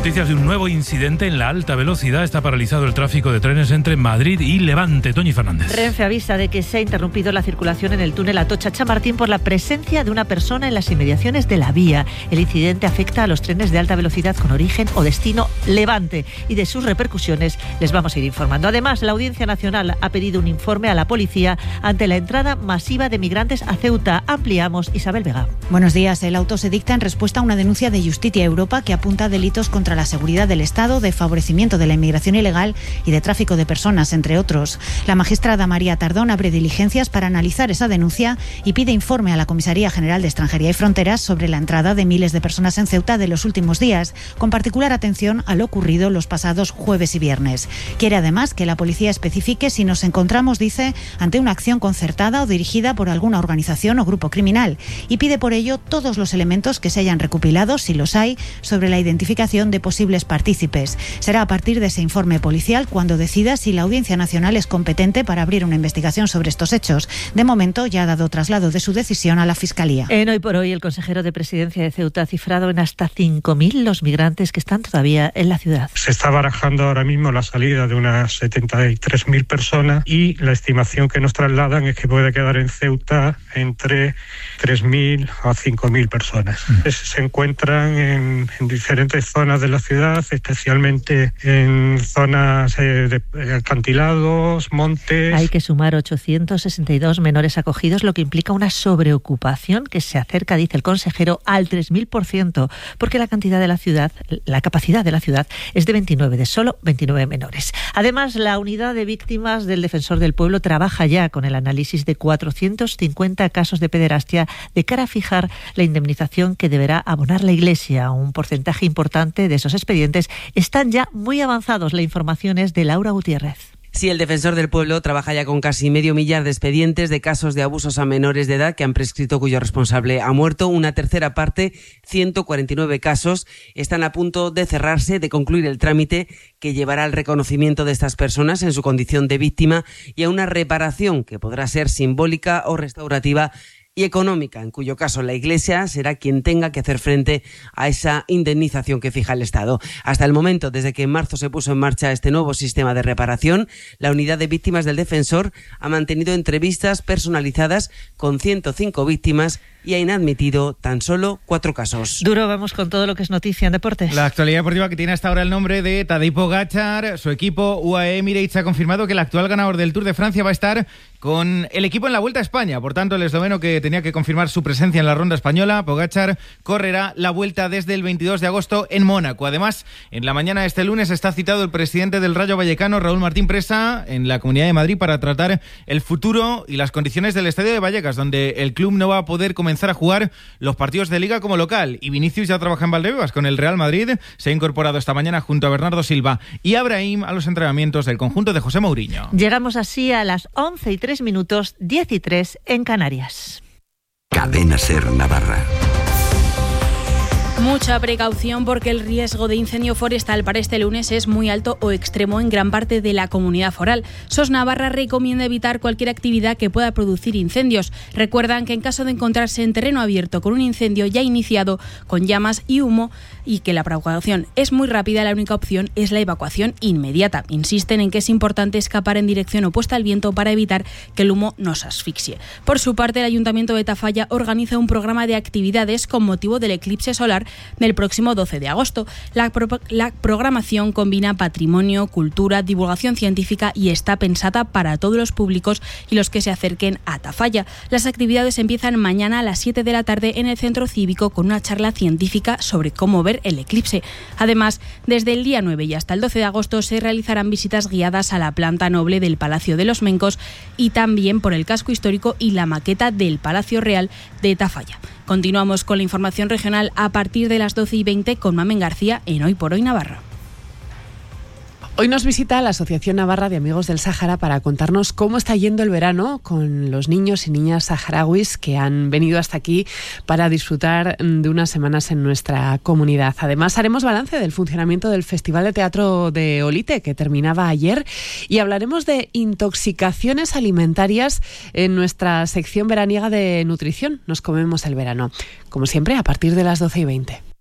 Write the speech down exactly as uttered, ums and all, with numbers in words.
Noticias de un nuevo incidente en la alta velocidad. Está paralizado el tráfico de trenes entre Madrid y Levante. Toñi Fernández. Renfe avisa de que se ha interrumpido la circulación en el túnel Atocha-Chamartín por la presencia de una persona en las inmediaciones de la vía. El incidente afecta a los trenes de alta velocidad con origen o destino Levante, y de sus repercusiones les vamos a ir informando. Además, la Audiencia Nacional ha pedido un informe a la policía ante la entrada masiva de migrantes a Ceuta. Ampliamos, Isabel Vega. Buenos días. El auto se dicta en respuesta a una denuncia de Justitia Europa que apunta a delitos contra la seguridad del Estado, de favorecimiento de la inmigración ilegal y de tráfico de personas, entre otros. La magistrada María Tardón abre diligencias para analizar esa denuncia y pide informe a la Comisaría General de Extranjería y Fronteras sobre la entrada de miles de personas en Ceuta de los últimos días, con particular atención a lo ocurrido los pasados jueves y viernes. Quiere además que la policía especifique si nos encontramos, dice, ante una acción concertada o dirigida por alguna organización o grupo criminal, y pide por ello todos los elementos que se hayan recopilado, si los hay, sobre la identificación de posibles partícipes. Será a partir de ese informe policial cuando decida si la Audiencia Nacional es competente para abrir una investigación sobre estos hechos. De momento ya ha dado traslado de su decisión a la Fiscalía. En Hoy por Hoy, el consejero de Presidencia de Ceuta ha cifrado en hasta cinco mil los migrantes que están todavía en la ciudad. Se está barajando ahora mismo la salida de unas setenta y tres mil personas y la estimación que nos trasladan es que puede quedar en Ceuta entre tres mil a cinco mil personas. Mm. Se encuentran en, en diferentes zonas de la ciudad, especialmente en zonas eh, de acantilados, montes. Hay que sumar ochocientos sesenta y dos menores acogidos, lo que implica una sobreocupación que se acerca, dice el consejero, al tres mil por ciento, porque la cantidad de la ciudad, la capacidad de la ciudad es de veintinueve, de solo veintinueve menores. Además, la unidad de víctimas del Defensor del Pueblo trabaja ya con el análisis de cuatrocientos cincuenta casos de pederastia de cara a fijar la indemnización que deberá abonar la Iglesia. Un porcentaje importante de esos expedientes están ya muy avanzados. La información es de Laura Gutiérrez. Sí, el Defensor del Pueblo trabaja ya con casi medio millar de expedientes de casos de abusos a menores de edad que han prescrito, cuyo responsable ha muerto. Una tercera parte, ciento cuarenta y nueve casos, están a punto de cerrarse, de concluir el trámite que llevará al reconocimiento de estas personas en su condición de víctima y a una reparación que podrá ser simbólica o restaurativa y económica, en cuyo caso la Iglesia será quien tenga que hacer frente a esa indemnización que fija el Estado. Hasta el momento, desde que en marzo se puso en marcha este nuevo sistema de reparación, la unidad de víctimas del Defensor ha mantenido entrevistas personalizadas con ciento cinco víctimas y ha inadmitido tan solo cuatro casos. Duro, vamos con todo lo que es noticia en deportes. La actualidad deportiva que tiene hasta ahora el nombre de Tadej Pogačar. Su equipo U A E Emirates ha confirmado que el actual ganador del Tour de Francia va a estar con el equipo en la Vuelta a España. Por tanto, el esloveno, que tenía que confirmar su presencia en la ronda española, Pogačar, correrá la Vuelta desde el veintidós de agosto en Mónaco. Además, en la mañana de este lunes está citado el presidente del Rayo Vallecano, Raúl Martín Presa, en la Comunidad de Madrid para tratar el futuro y las condiciones del estadio de Vallecas, donde el club no va a poder comenzar a jugar los partidos de Liga como local. Y Vinicius ya trabaja en Valdebebas con el Real Madrid. Se ha incorporado esta mañana junto a Bernardo Silva y a Brahim a los entrenamientos del conjunto de José Mourinho. Llegamos así a las once y tres minutos, diez y tres en Canarias. Cadena SER Navarra. Mucha precaución porque el riesgo de incendio forestal para este lunes es muy alto o extremo en gran parte de la comunidad foral. SOS Navarra recomienda evitar cualquier actividad que pueda producir incendios. Recuerdan que en caso de encontrarse en terreno abierto con un incendio ya iniciado, con llamas y humo, y que la propagación es muy rápida, la única opción es la evacuación inmediata. Insisten en que es importante escapar en dirección opuesta al viento para evitar que el humo nos asfixie. Por su parte, el Ayuntamiento de Tafalla organiza un programa de actividades con motivo del eclipse solar del próximo doce de agosto. La, pro- la programación combina patrimonio, cultura, divulgación científica y está pensada para todos los públicos y los que se acerquen a Tafalla. Las actividades empiezan mañana a las siete de la tarde en el Centro Cívico con una charla científica sobre cómo ver el eclipse. Además, desde el día nueve y hasta el doce de agosto se realizarán visitas guiadas a la planta noble del Palacio de los Mencos y también por el casco histórico y la maqueta del Palacio Real de Tafalla. Continuamos con la información regional a partir de las doce y veinte con Mamen García en Hoy por Hoy Navarra. Hoy nos visita la Asociación Navarra de Amigos del Sáhara para contarnos cómo está yendo el verano con los niños y niñas saharauis que han venido hasta aquí para disfrutar de unas semanas en nuestra comunidad. Además, haremos balance del funcionamiento del Festival de Teatro de Olite, que terminaba ayer, y hablaremos de intoxicaciones alimentarias en nuestra sección veraniega de nutrición. Nos comemos el verano, como siempre, a partir de las doce y veinte.